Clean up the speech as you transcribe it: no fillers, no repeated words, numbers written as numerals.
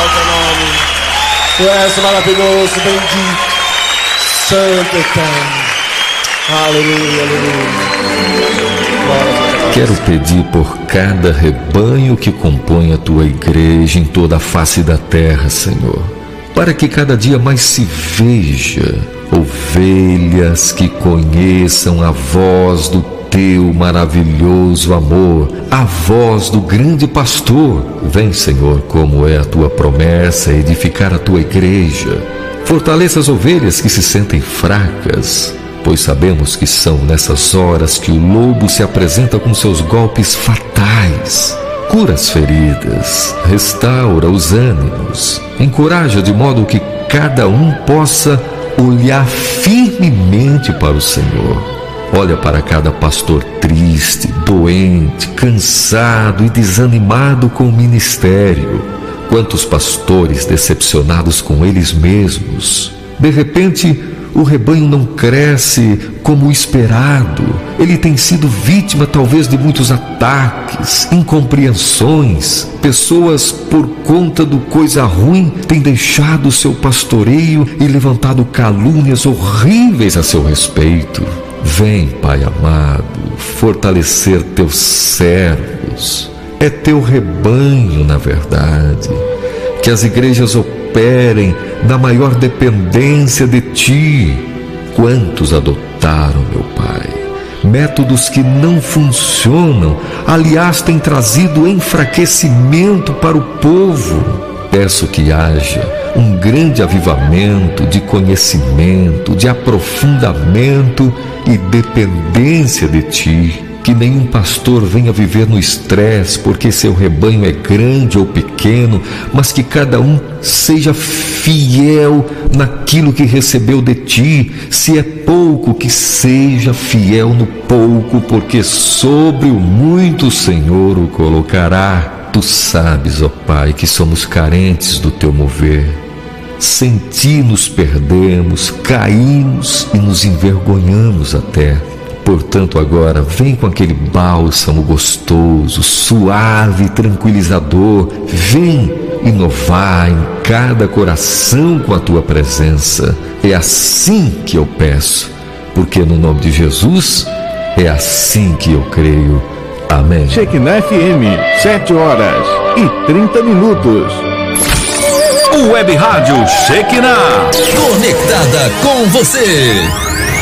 ao teu nome. Tu és maravilhoso, bendito, santo eterno. Aleluia, aleluia. Quero pedir por cada rebanho que compõe a tua igreja em toda a face da terra, Senhor, para que cada dia mais se veja ovelhas que conheçam a voz do teu maravilhoso amor, a voz do grande pastor. Vem, Senhor, como é a tua promessa, edificar a tua igreja. Fortaleça as ovelhas que se sentem fracas, pois sabemos que são nessas horas que o lobo se apresenta com seus golpes fatais. Cura as feridas, restaura os ânimos, encoraja de modo que cada um possa olhar firmemente para o Senhor. Olha para cada pastor triste, doente, cansado e desanimado com o ministério. Quantos pastores decepcionados com eles mesmos. De repente, o rebanho não cresce como o esperado. Ele tem sido vítima talvez de muitos ataques, incompreensões. Pessoas, por conta do coisa ruim, têm deixado o seu pastoreio e levantado calúnias horríveis a seu respeito. Vem, Pai amado, fortalecer teus servos. É teu rebanho, na verdade. Que as igrejas operem na maior dependência de Ti. Quantos adotaram, meu Pai, métodos que não funcionam, aliás, têm trazido enfraquecimento para o povo. Peço que haja um grande avivamento de conhecimento, de aprofundamento e dependência de Ti. Que nenhum pastor venha viver no estresse porque seu rebanho é grande ou pequeno, mas que cada um seja fiel naquilo que recebeu de Ti. Se é pouco, que seja fiel no pouco, porque sobre o muito o Senhor o colocará. Tu sabes, ó Pai, que somos carentes do Teu mover. Sem Ti nos perdemos, caímos e nos envergonhamos até. Portanto, agora, vem com aquele bálsamo gostoso, suave e tranquilizador. Vem inovar em cada coração com a Tua presença. É assim que eu peço, porque no nome de Jesus, é assim que eu creio. Amém. Shekinah FM, 7h30. Web Rádio Shekinah, conectada com você.